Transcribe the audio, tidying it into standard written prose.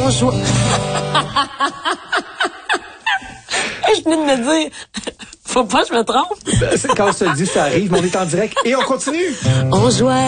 On joue... Je venais de me dire... Faut pas que je me trompe. Quand on se le dit, ça arrive, mais on est en direct et on continue. On jouait